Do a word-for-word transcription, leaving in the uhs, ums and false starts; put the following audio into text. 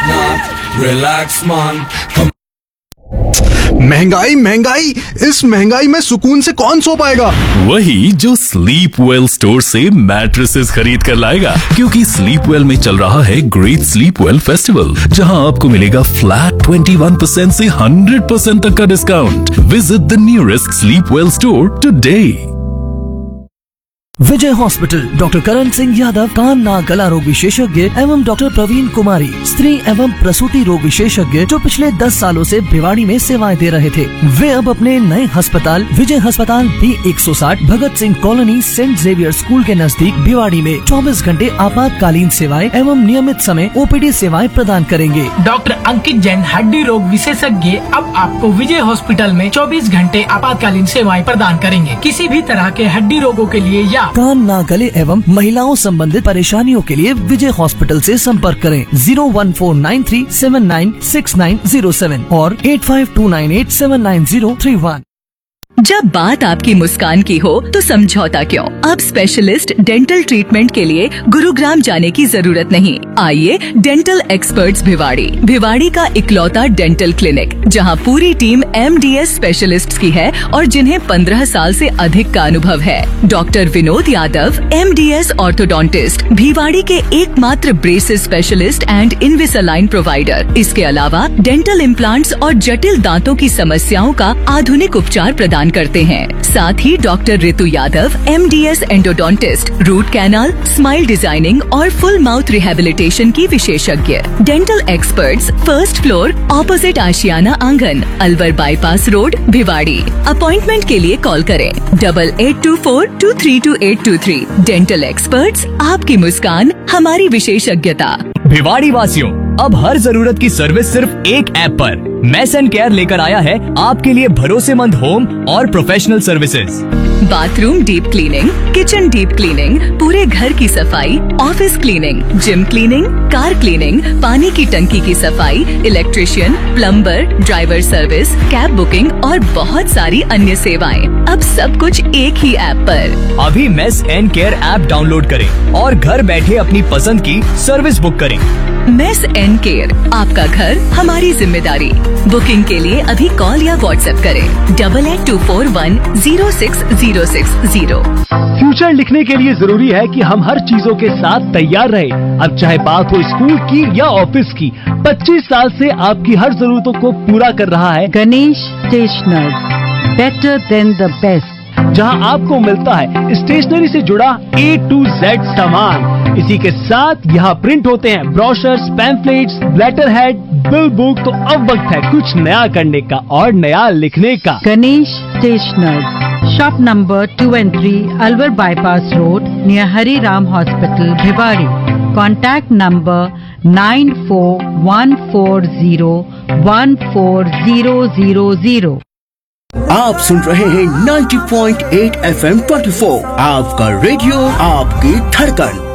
Relax man. Come महंगाई महंगाई, इस महंगाई में सुकून से कौन सो पाएगा? वही जो स्लीप वेल स्टोर से मैट्रेसेस खरीद कर लाएगा, क्योंकि स्लीप वेल में चल रहा है ग्रेट स्लीप वेल फेस्टिवल, जहां आपको मिलेगा फ्लैट इक्कीस परसेंट से हंड्रेड परसेंट तक का discount. Visit the nearest sleep well store today. Vijay hospital, doctor Karan Singh Yadav, कान नाक गला रोग विशेषज्ञ एवं डॉक्टर प्रवीण कुमारी, स्त्री एवं प्रसूति रोग विशेषज्ञ, जो पिछले दस सालों से भिवाड़ी में सेवाएं दे रहे थे, वे अब अपने नए अस्पताल विजय अस्पताल बी एक सौ साठ Bhagat Singh colony Saint Xavier school के नजदीक भिवाड़ी में चौबीस घंटे आपातकालीन सेवाएं एवं नियमित समय ओपीडी सेवाएं प्रदान करेंगे। डॉक्टर अंकित जैन, हड्डी रोग विशेषज्ञ, अब आपको विजय हॉस्पिटल में चौबीस घंटे आपातकालीन सेवाएं प्रदान करेंगे। किसी भी तरह के हड्डी रोगों के लिए या कान नाक गले एवं महिलाओं संबंधित परेशानियों के लिए विजय हॉस्पिटल से संपर्क करें zero one four nine three seven nine six nine zero seven और eight five to nine eight seven nine zero three one. जब बात आपकी मुस्कान की हो तो समझौता क्यों? अब स्पेशलिस्ट डेंटल ट्रीटमेंट के लिए गुरुग्राम जाने की जरूरत नहीं। आइए डेंटल एक्सपर्ट्स भिवाड़ी, भिवाड़ी का इकलौता डेंटल क्लिनिक, जहां पूरी टीम एमडीएस स्पेशलिस्ट्स की है और जिन्हें पंद्रह साल से अधिक का अनुभव है। Doctor Vinod Yadav, MDS orthodontist, Bhiwadi के एकमात्र ब्रेसेस स्पेशलिस्ट एंड इनविसालाइन प्रोवाइडर। इसके अलावा डेंटल इम्प्लांट्स और जटिल दांतों की समस्याओं का आधुनिक उपचार प्रदान करते हैं। साथ ही डॉक्टर ऋतु Yadav, MDS endodontist, root canal, smile designing और फुल माउथ रिहेबिलिटेशन की विशेषज्ञ। Dental experts, first floor, opposite आशियाना आंगन, Alwar bypass road, Bhiwadi. Appointment के लिए कॉल करें double eight to four to three to eight to three. Dental experts, आपकी मुस्कान हमारी विशेषज्ञता। भिवाड़ी वासियों, अब हर जरूरत की सर्विस सिर्फ एक ऐप पर। मेस एंड केयर लेकर आया है आपके लिए भरोसेमंद होम और professional services. Bathroom deep cleaning, kitchen deep cleaning, पूरे घर की सफाई, office cleaning, gym cleaning, car cleaning, पानी की टंकी की सफाई, electrician, plumber, driver service, cab booking और बहुत सारी अन्य सेवाएं। अब सब कुछ एक ही ऐप पर। अभी mess and care app download करें और घर बैठे अपनी पसंद की सर्विस बुक करें। मेस एंड केयर, आपका घर हमारी जिम्मेदारी। बुकिंग के लिए अभी कॉल या व्हाट्सएप करें double eight to four one zero six zero six zero. Future लिखने के लिए जरूरी है कि हम हर चीजों के साथ तैयार रहें। अब चाहे बात हो स्कूल की या ऑफिस की, पच्चीस साल से आपकी हर जरूरतों को पूरा कर रहा है Ganesh stationers, better than the best, जहां आपको मिलता है स्टेशनरी से जुड़ा ए टू जेड सामान। इसी के साथ यहाँ प्रिंट होते हैं brochures, pamphlets, letter head, bill book. तो अब वक्त है कुछ नया करने का और नया लिखने का। Ganesh stationers, shop number two and three, Alwar bypass road, near Hari Ram hospital, Bhiwadi. Contact number nine four one four zero one four zero zero zero. आप सुन रहे हैं ninety point eight F M twenty four, आपका रेडियो, आपकी धड़कन।